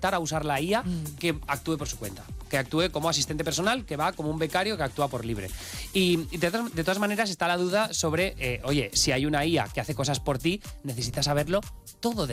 soltar a usar la IA, que actúe por su cuenta, que actúe como asistente personal, que va como un becario que actúa por libre. Y de todas maneras está la duda sobre, oye, si hay una IA que hace cosas por ti, necesitas saberlo todo de